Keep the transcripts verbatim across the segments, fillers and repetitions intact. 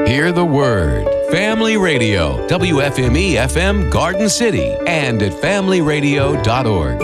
Hear the Word. Family Radio, W F M E F M Garden City, and at family radio dot org.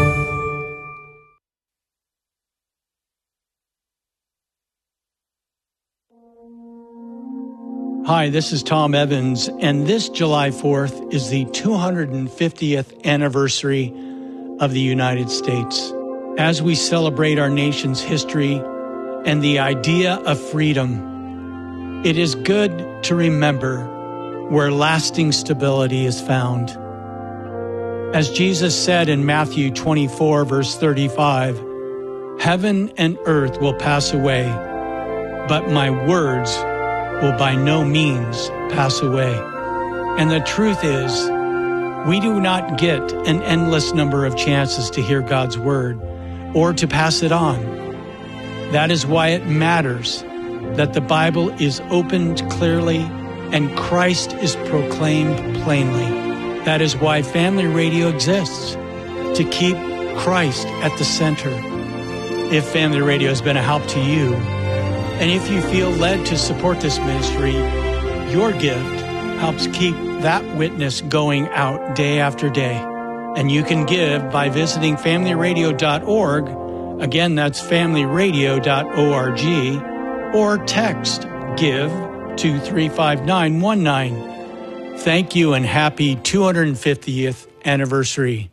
Hi, this is Tom Evans, and this July fourth is the two hundred fiftieth anniversary of the United States. As we celebrate our nation's history and the idea of freedom, it is good to remember where lasting stability is found. As Jesus said in Matthew twenty-four, verse thirty-five, "Heaven and earth will pass away, but my words will by no means pass away." And the truth is, we do not get an endless number of chances to hear God's word or to pass it on. That is why it matters that the Bible is opened clearly and Christ is proclaimed plainly. That is why Family Radio exists, to keep Christ at the center. If Family Radio has been a help to you, and if you feel led to support this ministry, your gift helps keep that witness going out day after day. And you can give by visiting family radio dot org. Again, that's family radio dot org. Or text GIVE to three five nine one nine. Thank you and happy two hundred fiftieth anniversary.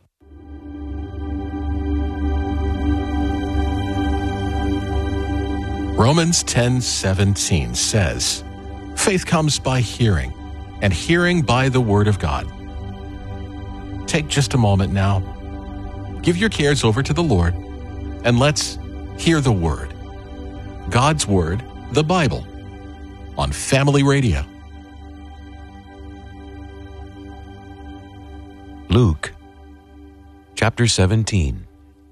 Romans ten seventeen says, "Faith comes by hearing, and hearing by the Word of God." Take just a moment now. Give your cares over to the Lord, and let's hear the Word. God's Word, the Bible, on Family Radio. Luke, chapter seventeen.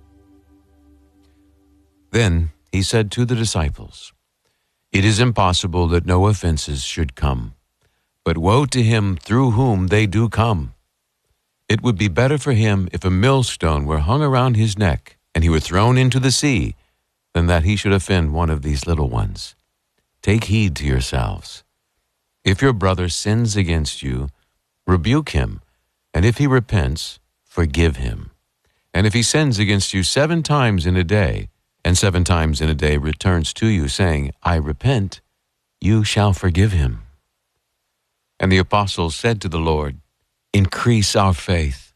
Then he said to the disciples, "It is impossible that no offenses should come, but woe to him through whom they do come. It would be better for him if a millstone were hung around his neck and he were thrown into the sea, than that he should offend one of these little ones. Take heed to yourselves. If your brother sins against you, rebuke him, and if he repents, forgive him. And if he sins against you seven times in a day, and seven times in a day returns to you, saying, 'I repent,' you shall forgive him." And the apostles said to the Lord, "Increase our faith."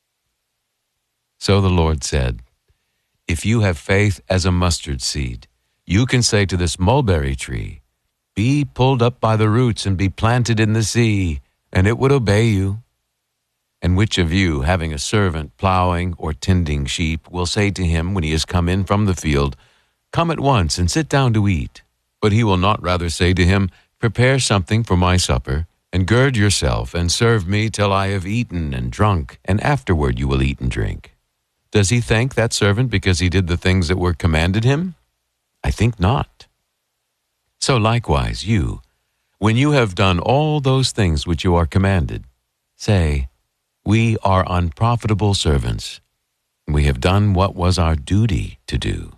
So the Lord said, "If you have faith as a mustard seed, you can say to this mulberry tree, 'Be pulled up by the roots and be planted in the sea,' and it would obey you. And which of you, having a servant plowing or tending sheep, will say to him when he has come in from the field, 'Come at once and sit down to eat'? But he will not rather say to him, 'Prepare something for my supper, and gird yourself, and serve me till I have eaten and drunk, and afterward you will eat and drink.' Does he thank that servant because he did the things that were commanded him? I think not. So likewise you, when you have done all those things which you are commanded, say, 'We are unprofitable servants. We have done what was our duty to do.'"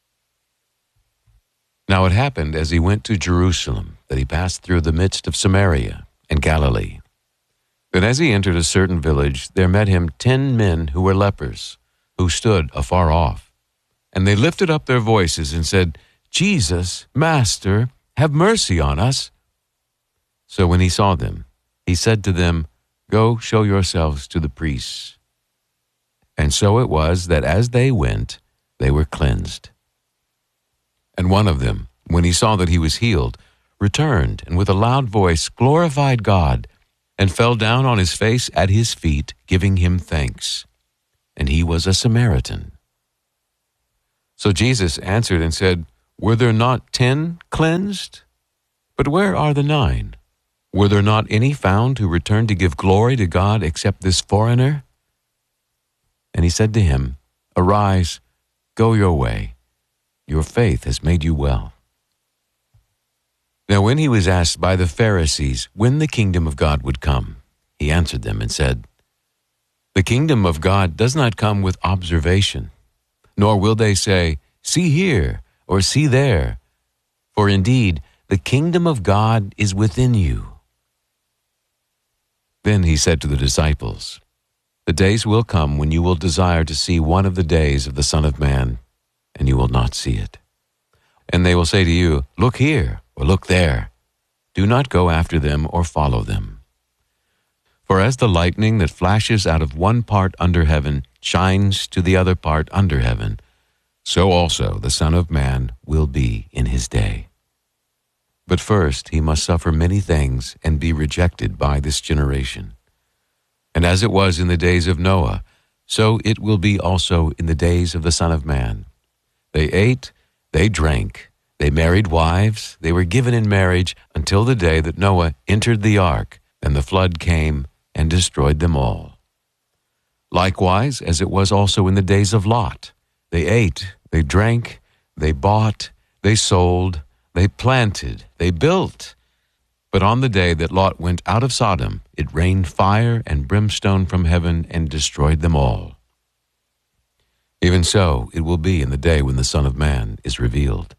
Now it happened as he went to Jerusalem that he passed through the midst of Samaria and Galilee. Then as he entered a certain village, there met him ten men who were lepers, who stood afar off. And they lifted up their voices and said, "Jesus, Master, have mercy on us." So when he saw them, he said to them, "Go show yourselves to the priests." And so it was that as they went, they were cleansed. And one of them, when he saw that he was healed, returned and with a loud voice glorified God, and fell down on his face at his feet, giving him thanks. And he was a Samaritan. So Jesus answered and said, "Were there not ten cleansed? But where are the nine? Were there not any found who returned to give glory to God except this foreigner?" And he said to him, "Arise, go your way. Your faith has made you well." Now when he was asked by the Pharisees when the kingdom of God would come, he answered them and said, "The kingdom of God does not come with observation, nor will they say, 'See here,' or 'See there.' For indeed, the kingdom of God is within you." Then he said to the disciples, "The days will come when you will desire to see one of the days of the Son of Man, and you will not see it. And they will say to you, 'Look here,' or 'Look there.' Do not go after them or follow them. For as the lightning that flashes out of one part under heaven shines to the other part under heaven, so also the Son of Man will be in his day. But first he must suffer many things and be rejected by this generation. And as it was in the days of Noah, so it will be also in the days of the Son of Man. They ate, they drank, they married wives, they were given in marriage until the day that Noah entered the ark, and the flood came and destroyed them all. Likewise, as it was also in the days of Lot, they ate, they drank, they bought, they sold, they planted, they built. But on the day that Lot went out of Sodom, it rained fire and brimstone from heaven and destroyed them all. Even so, it will be in the day when the Son of Man is revealed.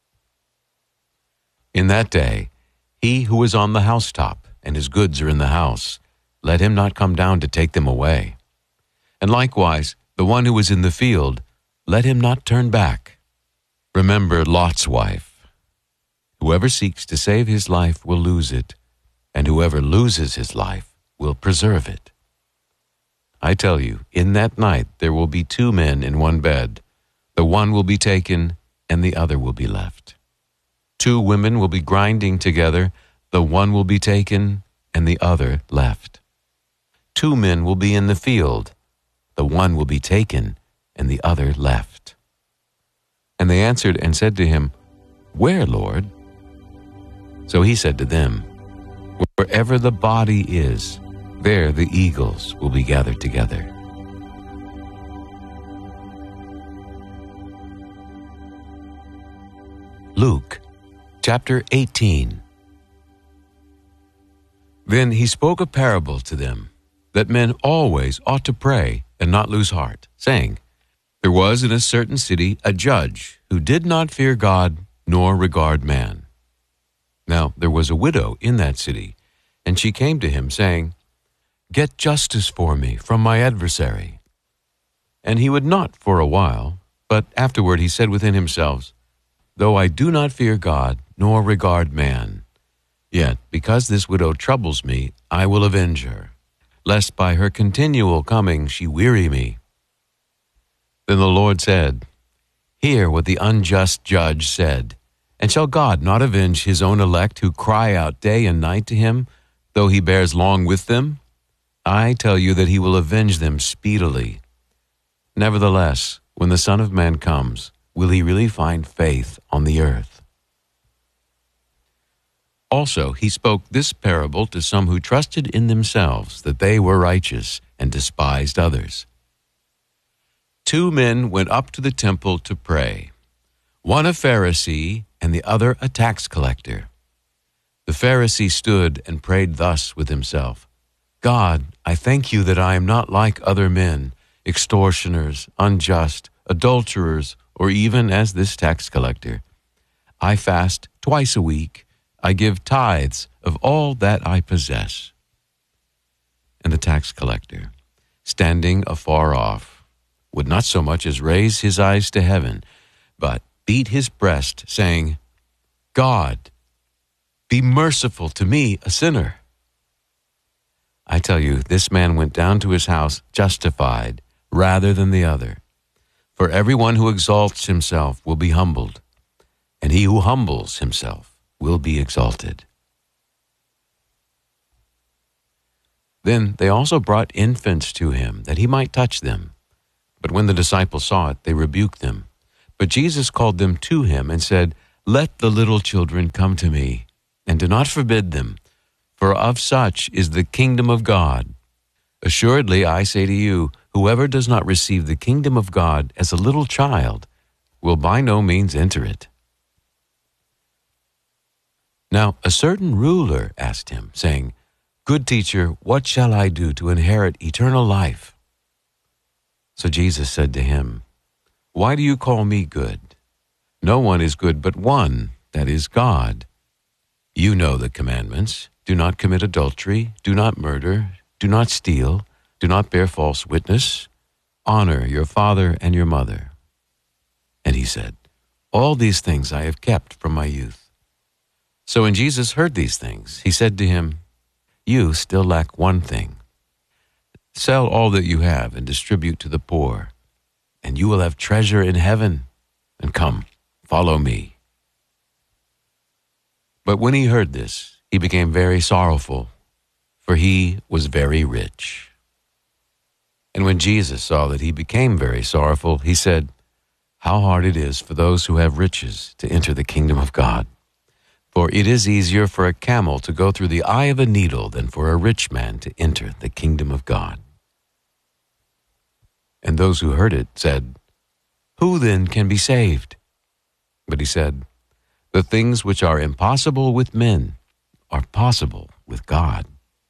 In that day, he who is on the housetop and his goods are in the house, let him not come down to take them away. And likewise, the one who is in the field, let him not turn back. Remember Lot's wife. Whoever seeks to save his life will lose it, and whoever loses his life will preserve it. I tell you, in that night there will be two men in one bed. The one will be taken, and the other will be left. Two women will be grinding together. The one will be taken, and the other left. Two men will be in the field. The one will be taken, and the other left. And they answered and said to him, "Where, Lord?" So he said to them, "Wherever the body is, there the eagles will be gathered together." Luke chapter eighteen. Then he spoke a parable to them, that men always ought to pray and not lose heart, saying, There was in a certain city a judge who did not fear God nor regard man. Now there was a widow in that city, and she came to him, saying, Get justice for me from my adversary. And he would not for a while, but afterward he said within himself, Though I do not fear God nor regard man, yet because this widow troubles me, I will avenge her, lest by her continual coming she weary me. Then the Lord said, Hear what the unjust judge said. And shall God not avenge his own elect who cry out day and night to him, though he bears long with them? I tell you that he will avenge them speedily. Nevertheless, when the Son of Man comes, will he really find faith on the earth? Also he spoke this parable to some who trusted in themselves that they were righteous and despised others. Two men went up to the temple to pray, one a Pharisee and the other a tax collector. The Pharisee stood and prayed thus with himself, God, I thank you that I am not like other men, extortioners, unjust, adulterers, or even as this tax collector. I fast twice a week. I give tithes of all that I possess. And the tax collector, standing afar off, would not so much as raise his eyes to heaven, but beat his breast, saying, God, be merciful to me, a sinner. I tell you, this man went down to his house justified rather than the other. For everyone who exalts himself will be humbled, and he who humbles himself will be exalted. Then they also brought infants to him, that he might touch them. But when the disciples saw it, they rebuked them. But Jesus called them to him and said, Let the little children come to me, and do not forbid them, for of such is the kingdom of God. Assuredly, I say to you, whoever does not receive the kingdom of God as a little child will by no means enter it. Now a certain ruler asked him, saying, Good teacher, what shall I do to inherit eternal life? So Jesus said to him, Why do you call me good? No one is good but one, that is God. You know the commandments. Do not commit adultery. Do not murder. Do not steal. Do not bear false witness. Honor your father and your mother." And he said, "All these things I have kept from my youth." So when Jesus heard these things, he said to him, "You still lack one thing. Sell all that you have and distribute to the poor, and you will have treasure in heaven. And come, follow me." But when he heard this, he became very sorrowful, for he was very rich. And when Jesus saw that he became very sorrowful, he said, "How hard it is for those who have riches to enter the kingdom of God. For it is easier for a camel to go through the eye of a needle than for a rich man to enter the kingdom of God." And those who heard it said, "Who then can be saved?" But he said, "The things which are impossible with men are possible with God."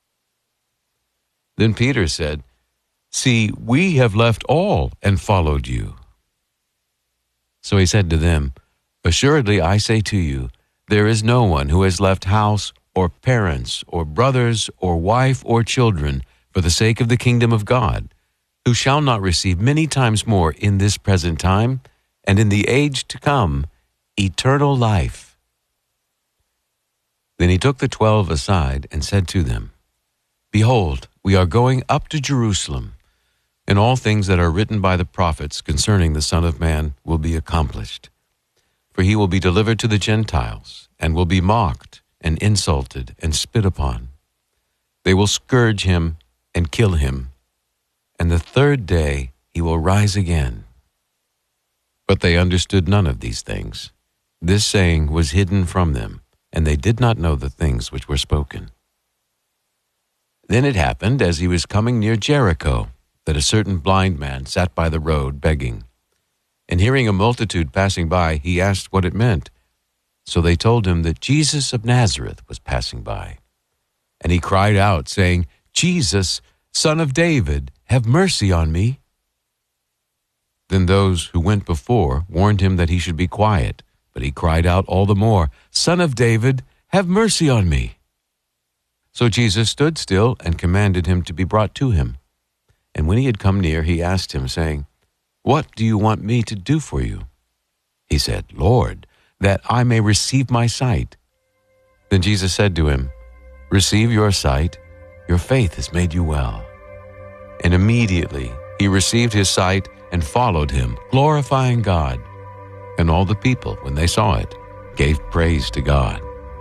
Then Peter said, "See, we have left all and followed you." So he said to them, "Assuredly I say to you, there is no one who has left house or parents or brothers or wife or children for the sake of the kingdom of God, who shall not receive many times more in this present time, and in the age to come, eternal life." Then he took the twelve aside and said to them, "Behold, we are going up to Jerusalem, and all things that are written by the prophets concerning the Son of Man will be accomplished. For he will be delivered to the Gentiles, and will be mocked, and insulted, and spit upon. They will scourge him and kill him, and the third day he will rise again." But they understood none of these things. This saying was hidden from them, and they did not know the things which were spoken. Then it happened, as he was coming near Jericho, that a certain blind man sat by the road begging. And hearing a multitude passing by, he asked what it meant. So they told him that Jesus of Nazareth was passing by. And he cried out, saying, "Jesus, Son of David, have mercy on me." Then those who went before warned him that he should be quiet, but he cried out all the more, "Son of David, have mercy on me." So Jesus stood still and commanded him to be brought to him. And when he had come near, he asked him, saying, "What do you want me to do for you?" He said, "Lord, that I may receive my sight." Then Jesus said to him, "Receive your sight, your faith has made you well." And immediately he received his sight and followed him, glorifying God. And all the people, when they saw it, gave praise to God.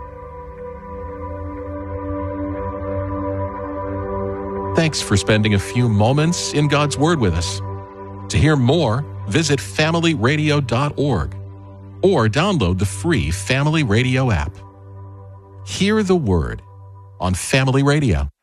Thanks for spending a few moments in God's Word with us. To hear more, visit family radio dot org or download the free Family Radio app. Hear the Word on Family Radio.